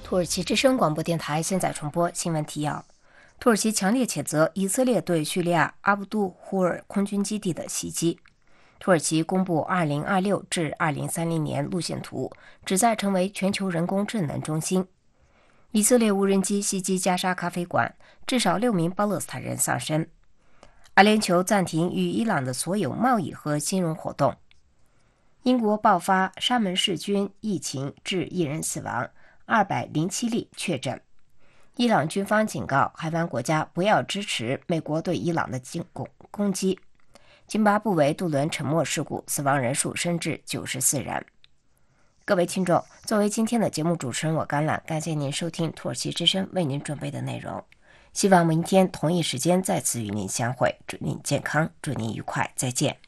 土耳其之声广播电台现在重播新闻提要：土耳其强烈谴责以色列对叙利亚阿布杜呼尔空军基地的袭击。土耳其公布2026至2030年路线图，旨在成为全球人工智能中心。以色列无人机袭击加沙咖啡馆，至少6名巴勒斯坦人丧生。阿联酋暂停与伊朗的所有贸易和金融活动。英国爆发沙门氏菌疫情，致1人死亡，207例确诊。伊朗军方警告海湾国家不要支持美国对伊朗的攻击。津巴布韦渡轮沉没事故，死亡人数升至94人。各位听众，作为今天的节目主持人，我甘榄，感谢您收听土耳其之声为您准备的内容。希望明天同一时间再次与您相会，祝您健康，祝您愉快，再见。